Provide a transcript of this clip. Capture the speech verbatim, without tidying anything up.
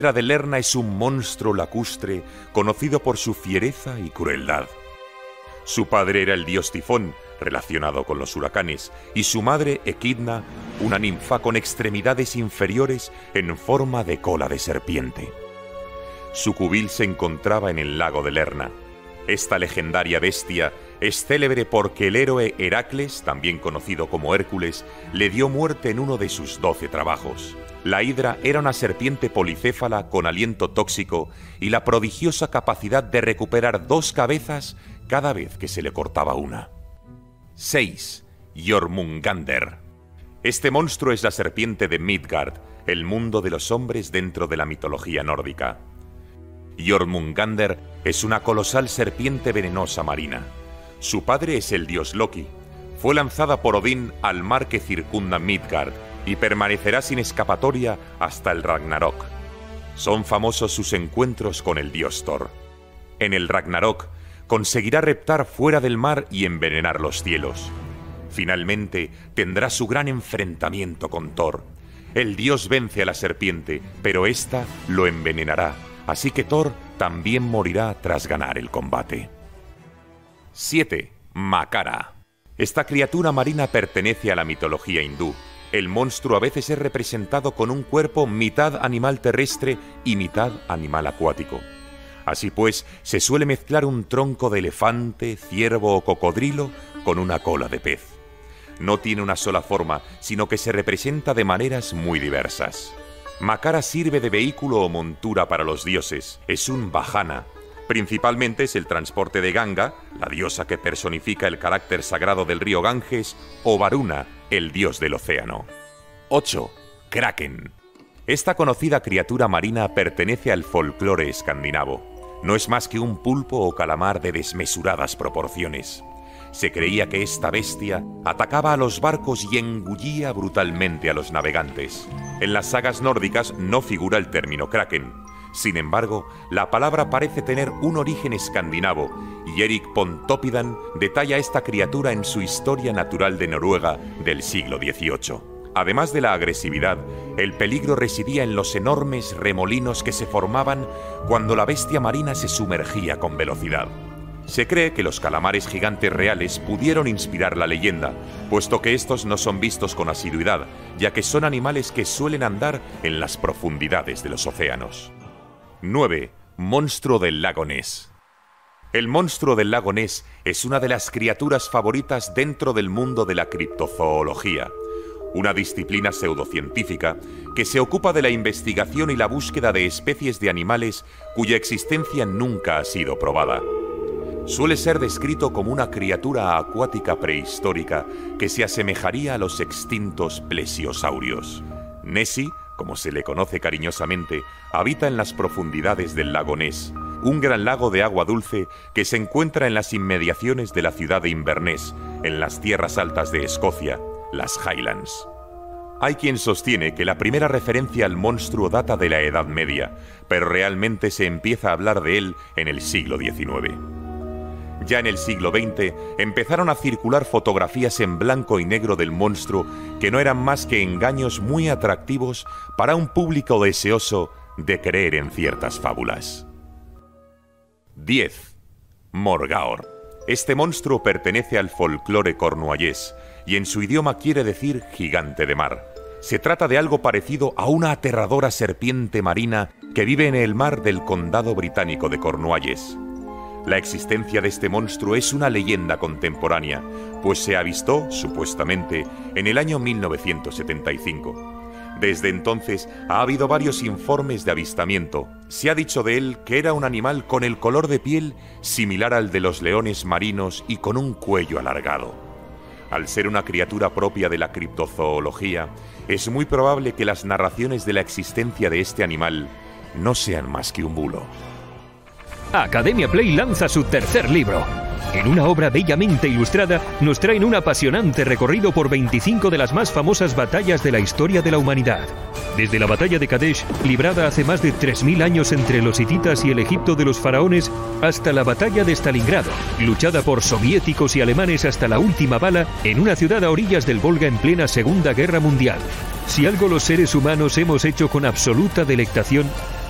La de Lerna es un monstruo lacustre conocido por su fiereza y crueldad. Su padre era el dios Tifón, relacionado con los huracanes, y su madre, Equidna, una ninfa con extremidades inferiores en forma de cola de serpiente. Su cubil se encontraba en el lago de Lerna. Esta legendaria bestia es célebre porque el héroe Heracles, también conocido como Hércules, le dio muerte en uno de sus doce trabajos. La hidra era una serpiente policéfala con aliento tóxico y la prodigiosa capacidad de recuperar dos cabezas cada vez que se le cortaba una. seis. Jormungandr. Este monstruo es la serpiente de Midgard, el mundo de los hombres dentro de la mitología nórdica. Jormungandr es una colosal serpiente venenosa marina. Su padre es el dios Loki. Fue lanzada por Odín al mar que circunda Midgard y permanecerá sin escapatoria hasta el Ragnarok. Son famosos sus encuentros con el dios Thor. En el Ragnarok conseguirá reptar fuera del mar y envenenar los cielos. Finalmente tendrá su gran enfrentamiento con Thor. El dios vence a la serpiente, pero ésta lo envenenará, así que Thor también morirá tras ganar el combate. siete. Makara. Esta criatura marina pertenece a la mitología hindú. El monstruo a veces es representado con un cuerpo mitad animal terrestre y mitad animal acuático. Así pues, se suele mezclar un tronco de elefante, ciervo o cocodrilo con una cola de pez. No tiene una sola forma, sino que se representa de maneras muy diversas. Makara sirve de vehículo o montura para los dioses. Es un vajana. Principalmente es el transporte de Ganga, la diosa que personifica el carácter sagrado del río Ganges, o Varuna, el dios del océano. ocho. Kraken. Esta conocida criatura marina pertenece al folclore escandinavo. No es más que un pulpo o calamar de desmesuradas proporciones. Se creía que esta bestia atacaba a los barcos y engullía brutalmente a los navegantes. En las sagas nórdicas no figura el término kraken. Sin embargo, la palabra parece tener un origen escandinavo y Erik Pontoppidan detalla esta criatura en su Historia Natural de Noruega del siglo dieciocho. Además de la agresividad, el peligro residía en los enormes remolinos que se formaban cuando la bestia marina se sumergía con velocidad. Se cree que los calamares gigantes reales pudieron inspirar la leyenda, puesto que estos no son vistos con asiduidad, ya que son animales que suelen andar en las profundidades de los océanos. nueve. Monstruo del lago Ness. El monstruo del lago Ness es una de las criaturas favoritas dentro del mundo de la criptozoología, una disciplina pseudocientífica que se ocupa de la investigación y la búsqueda de especies de animales cuya existencia nunca ha sido probada. Suele ser descrito como una criatura acuática prehistórica que se asemejaría a los extintos plesiosaurios. Nessie, como se le conoce cariñosamente, habita en las profundidades del lago Ness, un gran lago de agua dulce que se encuentra en las inmediaciones de la ciudad de Inverness, en las tierras altas de Escocia, las Highlands. Hay quien sostiene que la primera referencia al monstruo data de la Edad Media, pero realmente se empieza a hablar de él en el siglo diecinueve. Ya en el siglo veinte empezaron a circular fotografías en blanco y negro del monstruo que no eran más que engaños muy atractivos para un público deseoso de creer en ciertas fábulas. diez. Morgaor. Este monstruo pertenece al folclore cornuallés y en su idioma quiere decir gigante de mar. Se trata de algo parecido a una aterradora serpiente marina que vive en el mar del condado británico de Cornualles. La existencia de este monstruo es una leyenda contemporánea, pues se avistó, supuestamente, en el año mil novecientos setenta y cinco. Desde entonces ha habido varios informes de avistamiento. Se ha dicho de él que era un animal con el color de piel similar al de los leones marinos y con un cuello alargado. Al ser una criatura propia de la criptozoología, es muy probable que las narraciones de la existencia de este animal no sean más que un bulo. Academia Play lanza su tercer libro. En una obra bellamente ilustrada, nos traen un apasionante recorrido por veinticinco de las más famosas batallas de la historia de la humanidad. Desde la batalla de Kadesh, librada hace más de tres mil años entre los hititas y el Egipto de los faraones, hasta la batalla de Stalingrado, luchada por soviéticos y alemanes hasta la última bala en una ciudad a orillas del Volga en plena Segunda Guerra Mundial. Si algo los seres humanos hemos hecho con absoluta delectación,